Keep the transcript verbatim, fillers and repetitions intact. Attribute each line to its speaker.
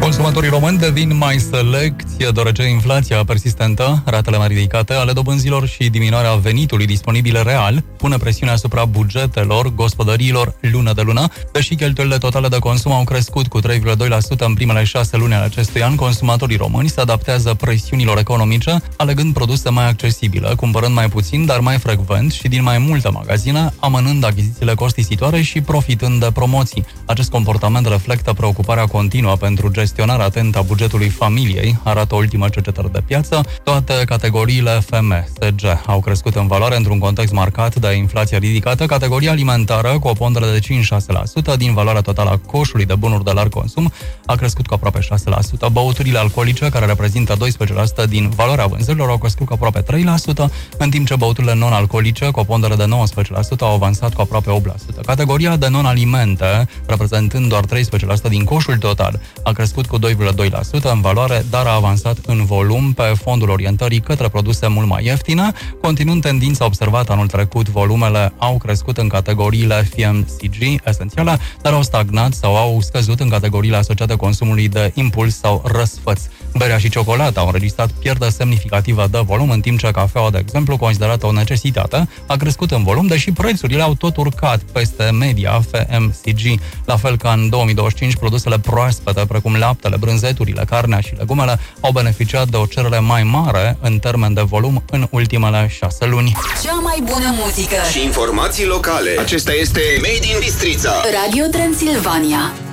Speaker 1: Consumatorii români devin mai selecți, deoarece inflația persistentă, ratele mai ridicate ale dobânzilor și diminuarea venitului disponibil real pune presiune asupra bugetelor gospodăriilor lună de lună. Deși cheltuielile totale de consum au crescut cu trei virgulă doi la sută în primele șase luni ale acestui an, consumatorii români se adaptează presiunilor economice, alegând produse mai accesibile, cumpărând mai puțin, dar mai frecvent și din mai multe magazine, amânând achizițiile costisitoare și profitând de promoții. Acest comportament reflectă preocuparea continuă pentru gestionarea atentă a bugetului familiei, arată ultima cercetare de piață. Toate categoriile F M S G au crescut în valoare într-un context marcat de inflație ridicată. Categoria alimentară, cu o pondere de cinci la șase la sută din valoarea totală a coșului de bunuri de larg consum, a crescut cu aproape șase la sută. Băuturile alcoolice, care reprezintă doisprezece la sută din valoarea vânzărilor, au crescut cu aproape trei la sută, în timp ce băuturile non-alcoolice, cu o pondere de nouăsprezece la sută, au avansat cu aproape opt la sută. Categoria de non-alimente, reprezentând doar treisprezece la sută din coșul total, a crescut cu doi virgulă doi la sută în valoare, dar a avansat în volum pe fondul orientării către produse mult mai ieftine. Continuând tendința observată anul trecut, volumele au crescut în categoriile F M C G esențiale, dar au stagnat sau au scăzut în categoriile asociate consumului de impuls sau răsfăț. Berea și ciocolata au înregistrat pierderi semnificative de volum, în timp ce cafeaua, de exemplu, considerată o necesitate, a crescut în volum, deși prețurile au tot urcat peste media F M C G. La fel ca în două mii douăzeci și cinci, produsele proaspete, precum laptele, brânzeturile, carnea și legumele, au beneficiat de o cerere mai mare în termen de volum în ultimele șase luni.
Speaker 2: Cea mai bună muzică
Speaker 3: și informații locale. Acesta este Made in Bistrița.
Speaker 2: Radio Transilvania.